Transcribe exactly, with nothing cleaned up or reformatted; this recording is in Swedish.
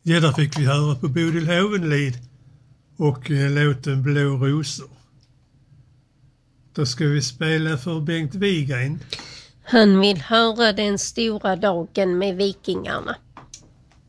Ja, där fick vi höra på Bodil Hovenlid och eh, låten Blå rosor. Då ska vi spela för Bengt Wigren. Han vill höra Den stora dagen med vikingarna.